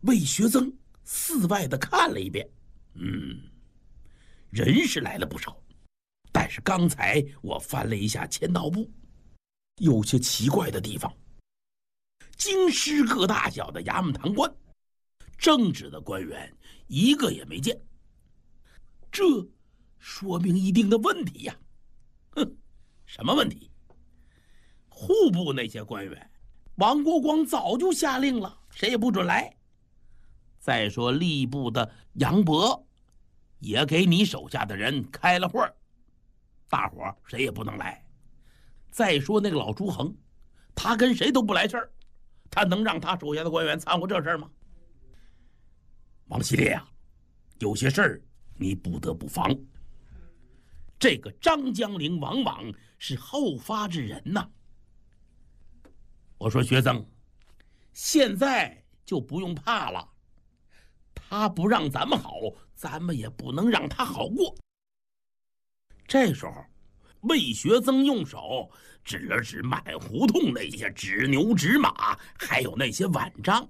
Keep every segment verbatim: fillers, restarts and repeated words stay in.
魏学增四外的看了一遍，嗯，人是来了不少，但是刚才我翻了一下签到簿，有些奇怪的地方。京师各大小的衙门堂官，正直的官员一个也没见，这说明一定的问题呀！哼，什么问题？户部那些官员，王国光早就下令了，谁也不准来。再说吏部的杨伯，也给你手下的人开了会儿，大伙儿谁也不能来。再说那个老朱恒，他跟谁都不来事儿，他能让他手下的官员掺和这事儿吗？王希烈啊，有些事儿你不得不防。这个张江陵往往是后发制人呐。我说学增，现在就不用怕了，他不让咱们好，咱们也不能让他好过。这时候魏学增用手指了指满胡同那些纸牛纸马，还有那些碗账。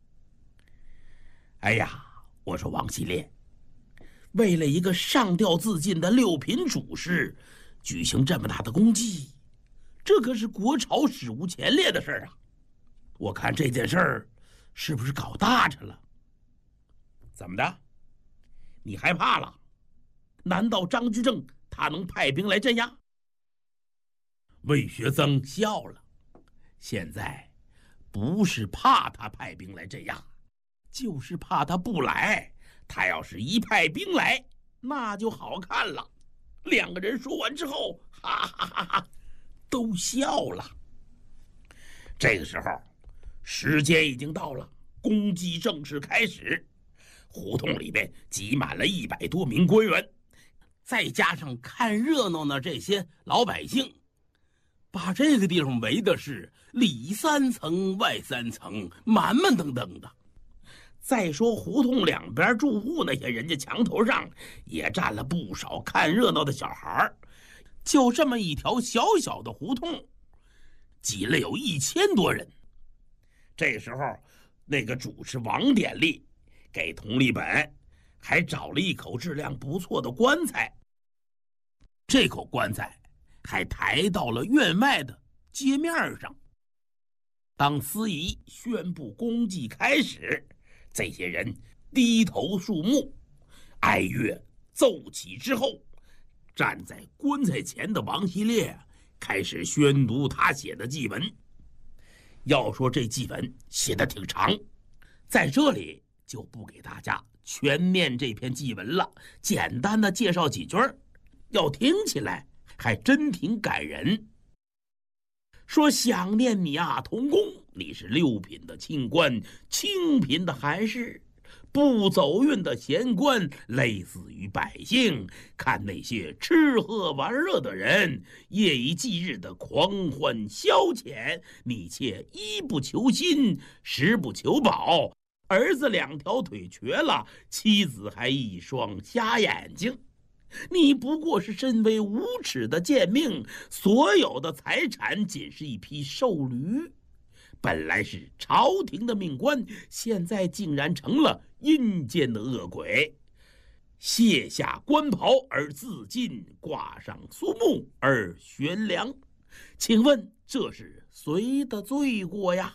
哎呀，我说王希烈，为了一个上吊自尽的六品主事举行这么大的功绩，这可是国朝史无前例的事儿啊！我看这件事儿是不是搞大着了？怎么的？你害怕了？难道张居正他能派兵来镇压？魏学增笑了，现在不是怕他派兵来镇压，就是怕他不来。他要是一派兵来，那就好看了。两个人说完之后，哈哈哈哈，都笑了。这个时候，时间已经到了，公祭正式开始。胡同里边挤满了一百多名官员，再加上看热闹的这些老百姓，把这个地方围的是里三层外三层，满满登登的。再说胡同两边住户那些人家墙头上也站了不少看热闹的小孩，就这么一条小小的胡同，挤了有一千多人。这时候，那个主持王典吏给佟立本还找了一口质量不错的棺材，这口棺材还抬到了院外的街面上。当司仪宣布公祭开始，这些人低头肃穆，哀乐奏起之后，站在棺材前的王希烈开始宣读他写的祭文。要说这祭文写得挺长，在这里就不给大家全念这篇祭文了，简单的介绍几句，要听起来还真挺感人。说想念你啊，同工，你是六品的清官，清贫的寒士，不走运的闲官，累死于百姓。看那些吃喝玩乐的人，夜以继日的狂欢消遣，你却衣不求新，食不求饱，儿子两条腿瘸了，妻子还一双瞎眼睛。你不过是身为无耻的贱命，所有的财产仅是一匹瘦驴。本来是朝廷的命官，现在竟然成了阴间的恶鬼。卸下官袍而自尽，挂上肃穆而悬梁，请问这是谁的罪过呀？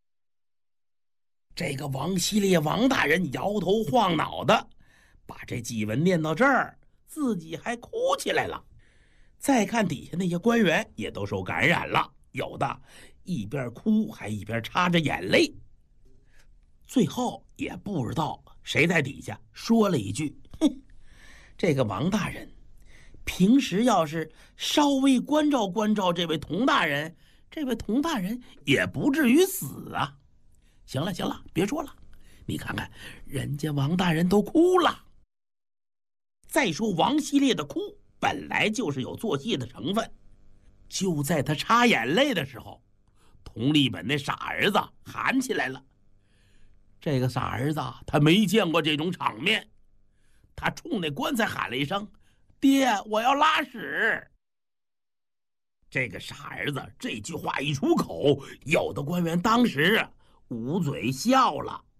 这个王希烈王大人摇头晃脑的，把这祭文念到这儿，自己还哭起来了。再看底下那些官员也都受感染了，有的一边哭还一边擦着眼泪。最后也不知道谁在底下说了一句，哼，这个王大人平时要是稍微关照关照这位佟大人，这位佟大人也不至于死啊。行了行了，别说了，你看看人家王大人都哭了。再说王希烈的哭本来就是有做戏的成分，就在他擦眼泪的时候，佟立本那傻儿子喊起来了。这个傻儿子他没见过这种场面，他冲那棺材喊了一声：“爹，我要拉屎。”这个傻儿子这句话一出口，有的官员当时捂嘴笑了。